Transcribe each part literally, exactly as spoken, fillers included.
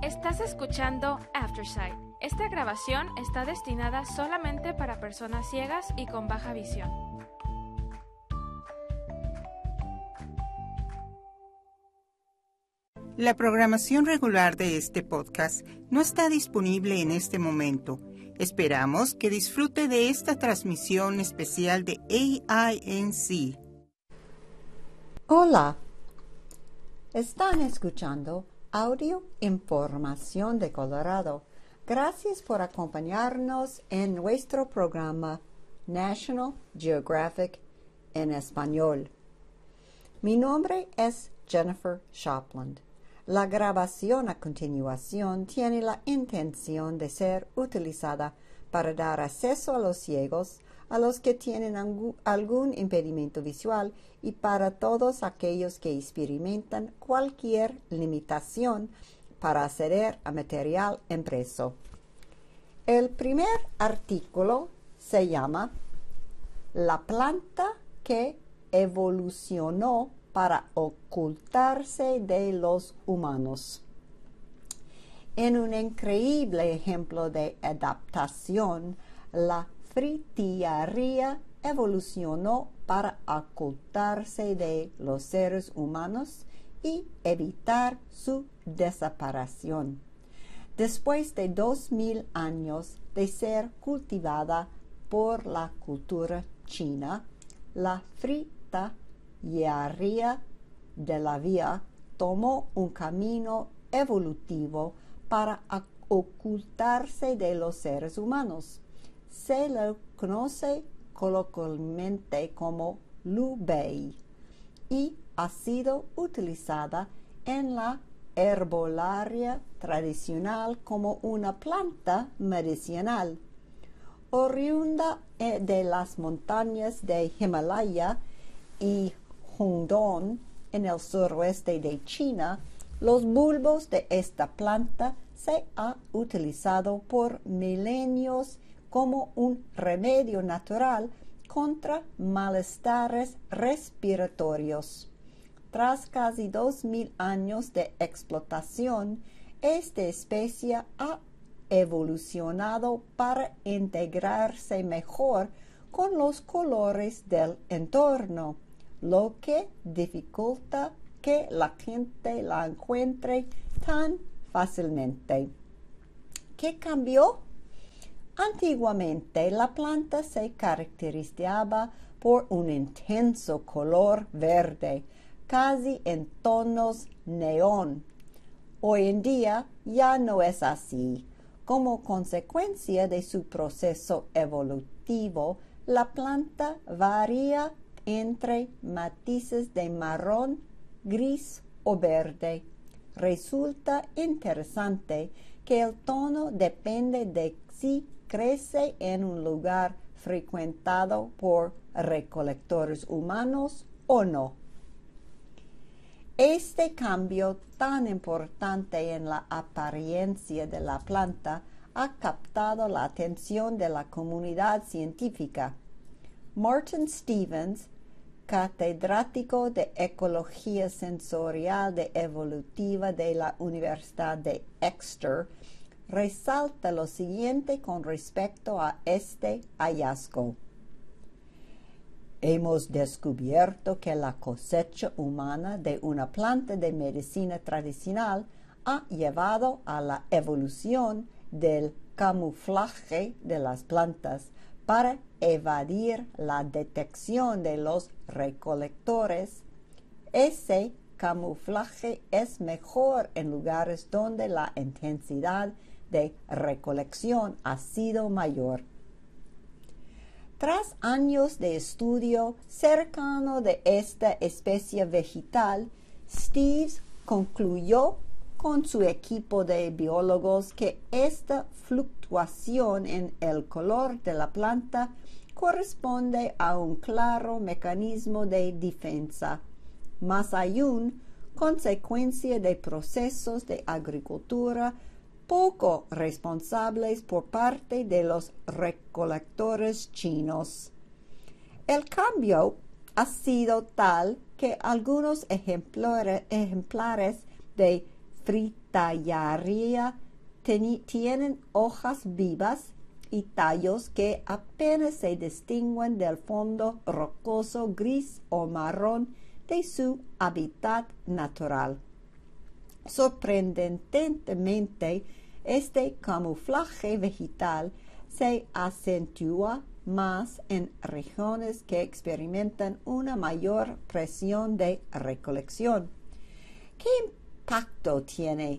Estás escuchando Aftersight. Esta grabación está destinada solamente para personas ciegas y con baja visión. La programación regular de este podcast no está disponible en este momento. Esperamos que disfrute de esta transmisión especial de A I N C. Hola, están escuchando Audio Información de Colorado. Gracias por acompañarnos en nuestro programa National Geographic en español. Mi nombre es Jennifer Shopland. La grabación a continuación tiene la intención de ser utilizada para dar acceso a los ciegos, a los que tienen algún impedimento visual y para todos aquellos que experimentan cualquier limitación para acceder a material impreso. El primer artículo se llama La planta que evolucionó para ocultarse de los humanos. En un increíble ejemplo de adaptación, la fritillaría evolucionó para ocultarse de los seres humanos y evitar su desaparición. Después de dos mil años de ser cultivada por la cultura china, la fritillaría de la vía tomó un camino evolutivo para ocultarse de los seres humanos. Se lo conoce coloquialmente como Liu Bei y ha sido utilizada en la herbolaria tradicional como una planta medicinal. Oriunda de las montañas de Himalaya y Guangdong en el suroeste de China, los bulbos de esta planta se han utilizado por milenios como un remedio natural contra malestares respiratorios. Tras casi dos mil años de explotación, esta especie ha evolucionado para integrarse mejor con los colores del entorno, lo que dificulta que la gente la encuentre tan fácilmente. ¿Qué cambió? Antiguamente la planta se caracterizaba por un intenso color verde, casi en tonos neón. Hoy en día ya no es así. Como consecuencia de su proceso evolutivo, la planta varía entre matices de marrón, gris o verde. Resulta interesante que el tono depende de si crece en un lugar frecuentado por recolectores humanos o no. Este cambio tan importante en la apariencia de la planta ha captado la atención de la comunidad científica. Martin Stevens, catedrático de Ecología Sensorial de Evolutiva de la Universidad de Exeter, resalta lo siguiente con respecto a este hallazgo. Hemos descubierto que la cosecha humana de una planta de medicina tradicional ha llevado a la evolución del camuflaje de las plantas para evadir la detección de los recolectores. Ese camuflaje es mejor en lugares donde la intensidad de recolección ha sido mayor. Tras años de estudio cercano de esta especie vegetal, Steves concluyó con su equipo de biólogos que esta fluctuación en el color de la planta corresponde a un claro mecanismo de defensa, más aún consecuencia de procesos de agricultura poco responsables por parte de los recolectores chinos. El cambio ha sido tal que algunos ejemplares, ejemplares de tallaria tienen hojas vivas y tallos que apenas se distinguen del fondo rocoso gris o marrón de su hábitat natural. Sorprendentemente, este camuflaje vegetal se acentúa más en regiones que experimentan una mayor presión de recolección. ¿Qué impacto tiene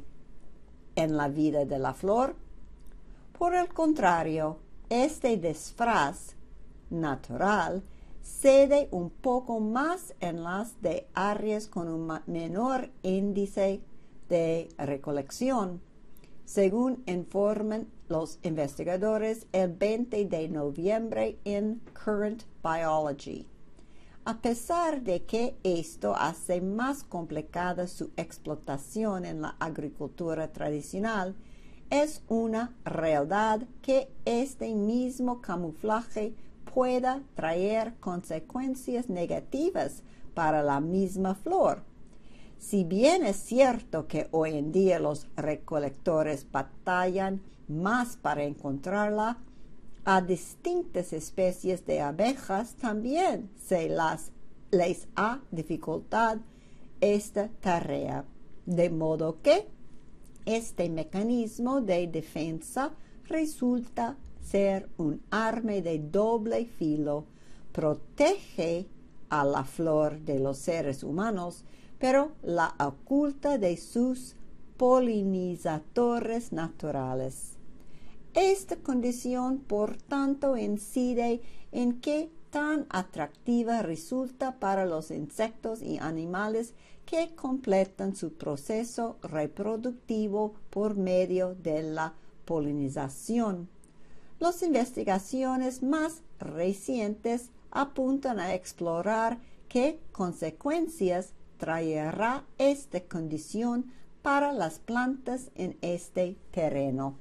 en la vida de la flor? Por el contrario, este disfraz natural cede un poco más en las de áreas con un menor índice de recolección, según informan los investigadores el veinte de noviembre en Current Biology. A pesar de que esto hace más complicada su explotación en la agricultura tradicional, es una realidad que este mismo camuflaje pueda traer consecuencias negativas para la misma flor. Si bien es cierto que hoy en día los recolectores batallan más para encontrarla, a distintas especies de abejas también se las, les ha dificultad esta tarea, de modo que este mecanismo de defensa resulta ser un arma de doble filo. Protege a la flor de los seres humanos, pero la oculta de sus polinizadores naturales. Esta condición, por tanto, incide en qué tan atractiva resulta para los insectos y animales que completan su proceso reproductivo por medio de la polinización. Las investigaciones más recientes apuntan a explorar qué consecuencias traerá esta condición para las plantas en este terreno.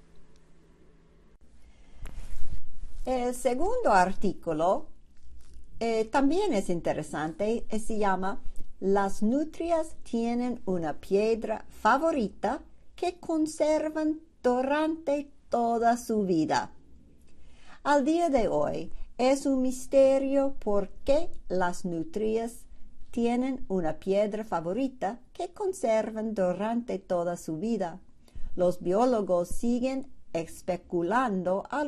El segundo artículo eh, también es interesante, eh, se llama "Las nutrias tienen una piedra favorita que conservan durante toda su vida". Al día de hoy es un misterio por qué las nutrias tienen una piedra favorita que conservan durante toda su vida. Los biólogos siguen especulando al